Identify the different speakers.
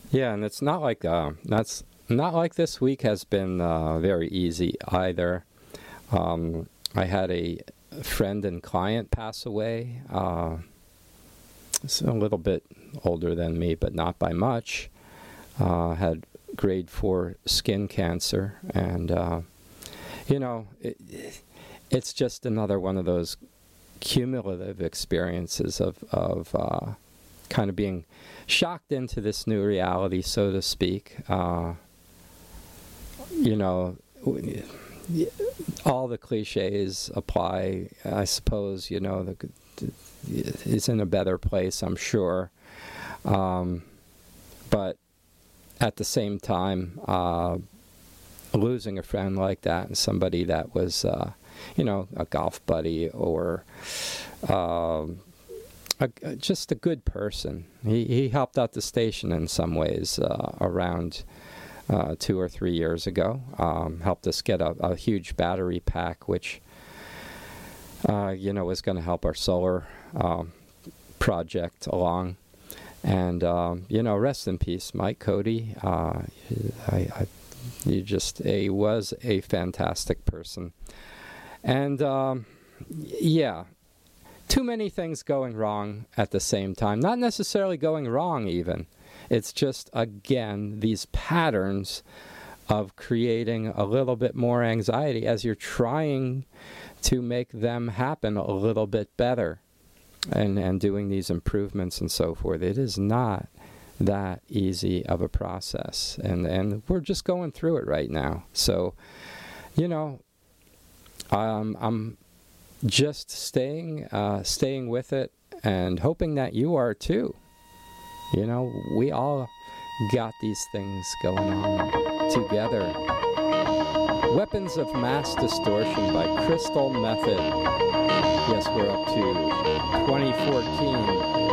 Speaker 1: Yeah, and it's not like that's not like this week has been very easy either. I had a friend and client pass away. It's a little bit older than me, but not by much. Had grade 4 skin cancer, and it's just another one of those cumulative experiences of kind of being shocked into this new reality, so to speak. All the cliches apply, I suppose. He's in a better place, I'm sure. But at the same time, losing a friend like that, and somebody that was, a golf buddy, or just a good person. He helped out the station in some ways around 2 or 3 years ago. Helped us get a huge battery pack, which was going to help our solar project along. And rest in peace, Mike Cody. He was a fantastic person. And too many things going wrong at the same time. Not necessarily going wrong even. It's just, again, these patterns of creating a little bit more anxiety as you're trying to make them happen a little bit better, and doing these improvements and so forth. It is not that easy of a process, and we're just going through it right now. So, I'm just staying with it and hoping that you are too. We all got these things going on together. Weapons of Mass Distortion by Crystal Method. Yes, we're up to 2014.